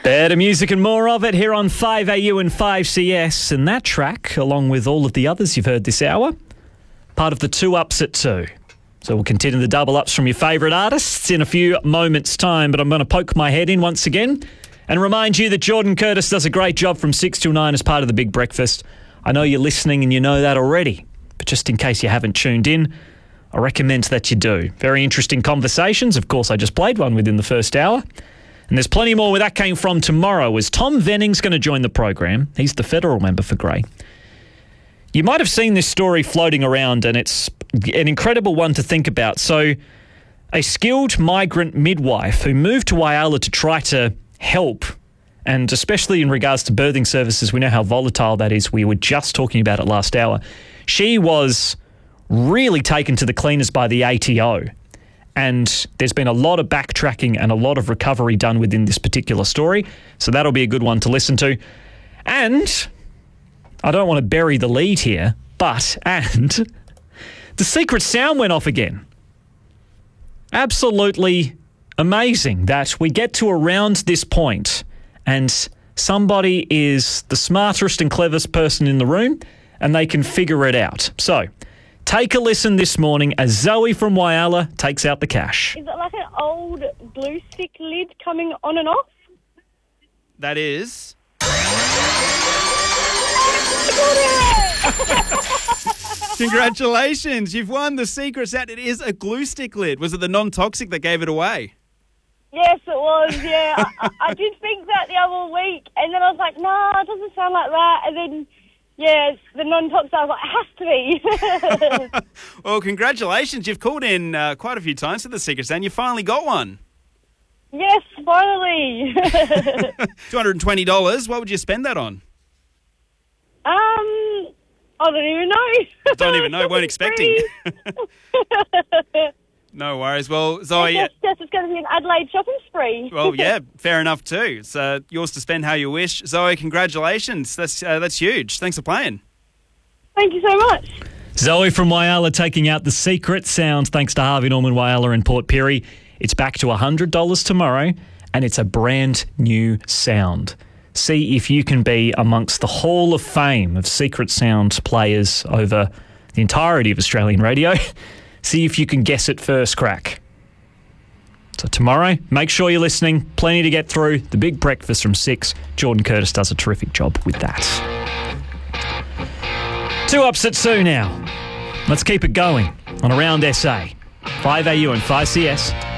Better music and more of it here on 5AU and 5CS. And that track, along with all of the others you've heard this hour, part of the 2 Ups at 2. So we'll continue the double ups from your favourite artists in a few moments' time. But I'm going to poke my head in once again and remind you that Jordan Curtis does a great job from 6 till 9 as part of the Big Breakfast. I know you're listening and you know that already. But just in case you haven't tuned in, I recommend that you do. Very interesting conversations. Of course, I just played one within the first hour. And there's plenty more where that came from tomorrow as Tom Venning's going to join the program. He's the federal member for Grey. You might have seen this story floating around and it's an incredible one to think about. So a skilled migrant midwife who moved to Whyalla to try to help, and especially in regards to birthing services, we know how volatile that is. We were just talking about it last hour. She was really taken to the cleaners by the ATO. And there's been a lot of backtracking and a lot of recovery done within this particular story. So that'll be a good one to listen to. And I don't want to bury the lead here, but the secret sound went off again. Absolutely amazing that we get to around this point and somebody is the smartest and cleverest person in the room and they can figure it out. So take a listen this morning as Zoe from Whyalla takes out the cash. Is it like an old glue stick lid coming on and off? That is. Congratulations, you've won the secret set. It is a glue stick lid. Was it the non-toxic that gave it away? Yes, it was, yeah. I did think that the other week, and then I was like, nah, it doesn't sound like that. And then, yeah, the non-toxic, I was like, it has to be. Well, congratulations. You've called in quite a few times to the secret set, and you finally got one. Yes, finally. $220. What would you spend that on? I don't even know. Don't even know. Weren't expecting. No worries. Well, Zoe... Yes, it's going to be an Adelaide shopping spree. Well, yeah, fair enough too. It's yours to spend how you wish. Zoe, congratulations. That's huge. Thanks for playing. Thank you so much. Zoe from Whyalla taking out the secret sound thanks to Harvey Norman Whyalla and Port Pirie. It's back to $100 tomorrow and it's a brand new sound. See if you can be amongst the Hall of Fame of secret sound players over the entirety of Australian radio. See if you can guess it first crack. So tomorrow, make sure you're listening. Plenty to get through. The Big Breakfast from 6. Jordan Curtis does a terrific job with that. 2 Ups at 2 now. Let's keep it going on Around SA. 5AU and 5CS.